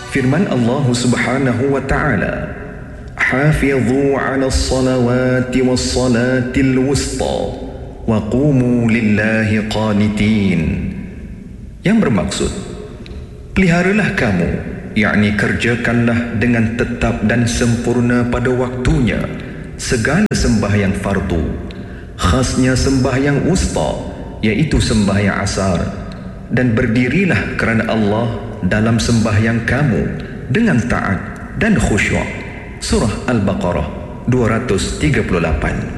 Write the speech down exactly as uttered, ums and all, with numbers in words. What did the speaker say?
Firman Allah Subhanahu wa taala, "Hafidhu 'alas salawati was salatil wusta wa qumu lillahi qanitin." Yang bermaksud, peliharalah kamu, yakni kerjakanlah dengan tetap dan sempurna pada waktunya segala sembahyang fardu, khasnya sembahyang wusta, iaitu sembahyang asar, dan berdirilah kerana Allah dalam sembahyang kamu dengan taat dan khusyuk. Surah Al-Baqarah dua ratus tiga puluh lapan.